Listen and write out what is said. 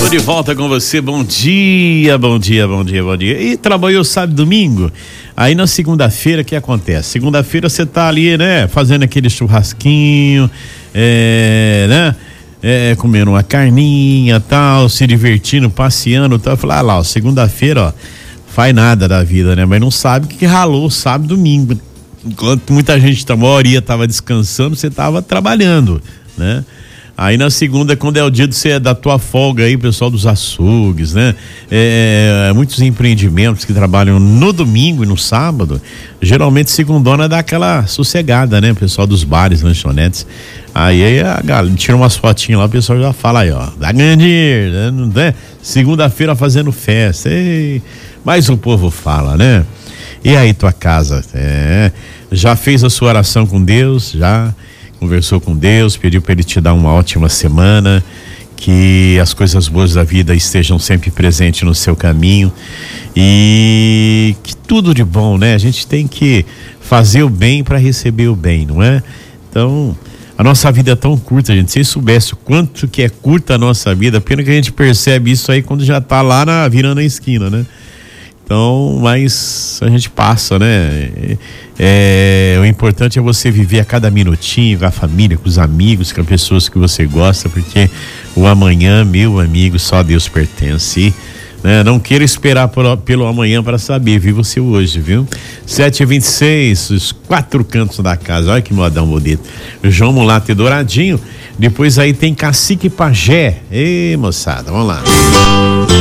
Tô de volta com você, bom dia, bom dia, bom dia, bom dia. E trabalhou sábado e domingo? Aí na segunda-feira, o que acontece? Segunda-feira você tá ali, né, fazendo aquele churrasquinho, comendo uma carninha, tal, se divertindo, passeando, tal. Falar, lá, ó, segunda-feira, ó, faz nada da vida, né? Mas não sabe o que ralou sábado e domingo. Enquanto muita gente, a maioria tava descansando, você tava trabalhando, né? Aí na segunda, quando é o dia da tua folga aí, pessoal dos açougues, né? Muitos empreendimentos que trabalham no domingo e no sábado, geralmente segundona dá aquela sossegada, né? Pessoal dos bares, lanchonetes. Aí a galera tira umas fotinhas lá, o pessoal já fala aí, ó, dá ganhando dinheiro, né? Segunda-feira fazendo festa. Mas o povo fala, né? E aí tua casa, já fez a sua oração com Deus? Já conversou com Deus, pediu para ele te dar uma ótima semana, que as coisas boas da vida estejam sempre presentes no seu caminho e que tudo de bom, né? A gente tem que fazer o bem para receber o bem, não é? Então, a nossa vida é tão curta, gente. Se vocês soubessem o quanto que é curta a nossa vida, pena que a gente percebe isso aí quando já tá lá virando a esquina, né? Então, mas a gente passa, né? O importante é você viver a cada minutinho com a família, com os amigos, com as pessoas que você gosta, porque o amanhã, meu amigo, só Deus pertence, né? Não queira esperar pelo amanhã para saber, viva o seu hoje, viu? 7h26, os 4 cantos da casa, olha que modão bonito. João Mulato e Douradinho, depois aí tem Cacique Pajé. Ei, moçada, vamos lá.